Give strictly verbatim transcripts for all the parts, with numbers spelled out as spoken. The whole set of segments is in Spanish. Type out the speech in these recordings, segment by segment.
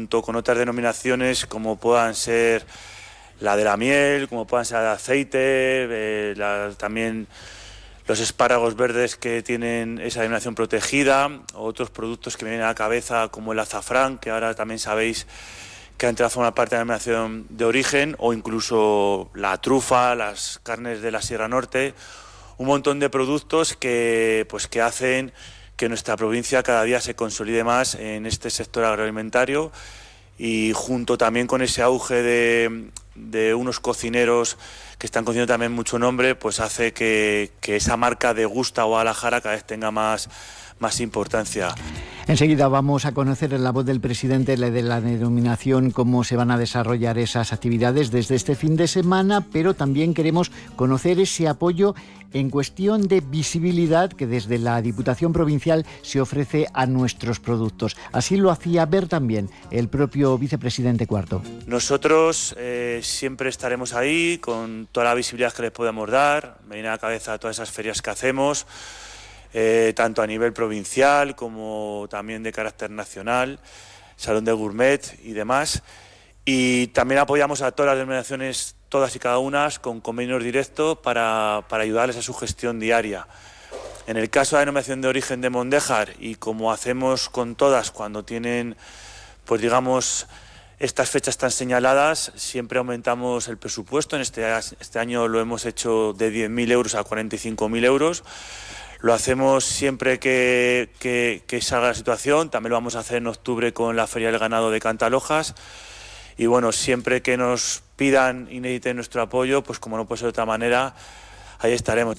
junto con otras denominaciones como puedan ser la de la miel, como puedan ser el aceite, eh, la, también los espárragos verdes que tienen esa denominación protegida, o otros productos que me vienen a la cabeza como el azafrán, que ahora también sabéis que ha entrado a formar parte de la denominación de origen, o incluso la trufa, las carnes de la Sierra Norte, un montón de productos que, pues, que hacen que nuestra provincia cada día se consolide más en este sector agroalimentario, y junto también con ese auge de, de unos cocineros que están cocinando también mucho nombre, pues hace que, que esa marca de Gusta o Alajara cada vez tenga más, más importancia. Enseguida vamos a conocer en la voz del presidente de la denominación cómo se van a desarrollar esas actividades desde este fin de semana, pero también queremos conocer ese apoyo en cuestión de visibilidad que desde la Diputación Provincial se ofrece a nuestros productos. Así lo hacía ver también el propio vicepresidente cuarto. Nosotros eh, siempre estaremos ahí con toda la visibilidad que les podamos dar. Me viene a la cabeza todas esas ferias que hacemos, Eh, tanto a nivel provincial como también de carácter nacional, Salón de Gourmet y demás. Y también apoyamos a todas las denominaciones, todas y cada una, con convenios directos para, para ayudarles a su gestión diaria. En el caso de la denominación de origen de Mondéjar, y como hacemos con todas cuando tienen, pues digamos, estas fechas tan señaladas, siempre aumentamos el presupuesto. En este, este año lo hemos hecho de diez mil euros a cuarenta y cinco mil euros. Lo hacemos siempre que, que, que salga la situación. También lo vamos a hacer en octubre con la Feria del Ganado de Cantalojas. Y bueno, siempre que nos pidan y necesiten nuestro apoyo, pues como no puede ser de otra manera, ahí estaremos.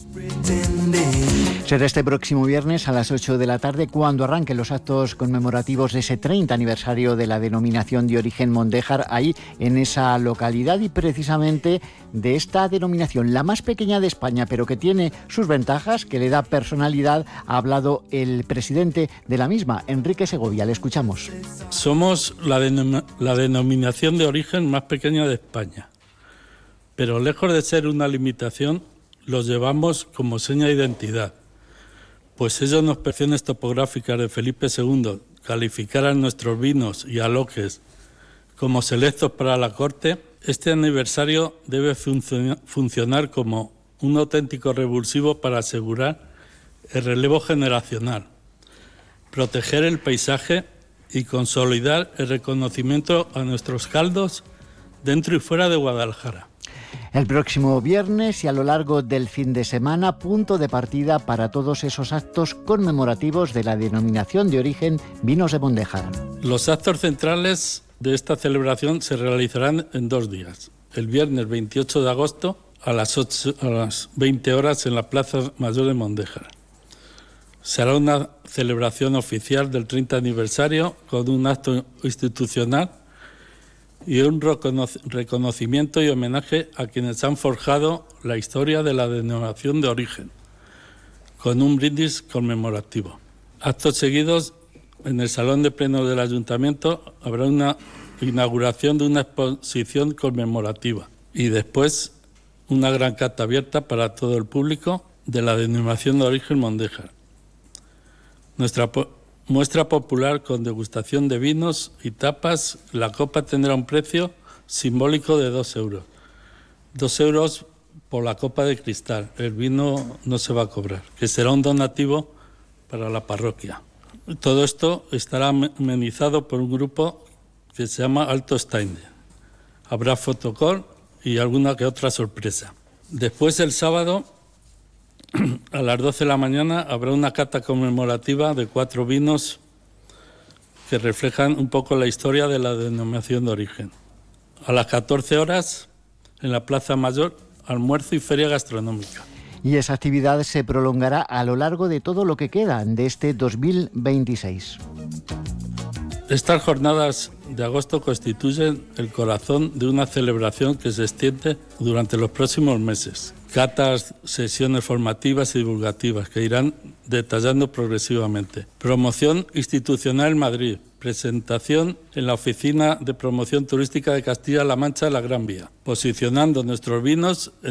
Será este próximo viernes a las ocho de la tarde cuando arranquen los actos conmemorativos de ese treinta aniversario de la denominación de origen Mondéjar, ahí en esa localidad, y precisamente de esta denominación, la más pequeña de España, pero que tiene sus ventajas, que le da personalidad. Ha hablado el presidente de la misma, Enrique Segovia. Le escuchamos. Somos la, denom- la denominación de origen más pequeña de España, pero lejos de ser una limitación, los llevamos como seña de identidad, pues ellos nos percepciones topográficas de Felipe segundo calificaran nuestros vinos y alojes como selectos para la corte. Este aniversario debe func- funcionar como un auténtico revulsivo para asegurar el relevo generacional, proteger el paisaje y consolidar el reconocimiento a nuestros caldos dentro y fuera de Guadalajara. El próximo viernes y a lo largo del fin de semana, punto de partida para todos esos actos conmemorativos de la denominación de origen Vinos de Mondéjar. Los actos centrales de esta celebración se realizarán en dos días. El viernes veintiocho de agosto a las, ocho, a las veinte horas en la Plaza Mayor de Mondéjar. Será una celebración oficial del treinta aniversario con un acto institucional y un reconocimiento y homenaje a quienes han forjado la historia de la denominación de origen, con un brindis conmemorativo. Actos seguidos, en el Salón de Plenos del Ayuntamiento habrá una inauguración de una exposición conmemorativa y después una gran cata abierta para todo el público de la denominación de origen Mondéjar. Nuestra muestra popular con degustación de vinos y tapas. La copa tendrá un precio simbólico de dos euros. Dos euros por la copa de cristal. El vino no se va a cobrar, que será un donativo para la parroquia. Todo esto estará amenizado por un grupo que se llama Alto Steiner. Habrá fotocall y alguna que otra sorpresa. Después, el sábado, a las doce de la mañana, habrá una cata conmemorativa de cuatro vinos que reflejan un poco la historia de la denominación de origen. A las catorce horas, en la Plaza Mayor, almuerzo y feria gastronómica. Y esa actividad se prolongará a lo largo de todo lo que queda de este dos mil veintiséis. Estas jornadas de agosto constituyen el corazón de una celebración que se extiende durante los próximos meses. Catas, sesiones formativas y divulgativas que irán detallando progresivamente. Promoción institucional en Madrid. Presentación en la Oficina de Promoción Turística de Castilla-La Mancha, La Gran Vía, posicionando nuestros vinos en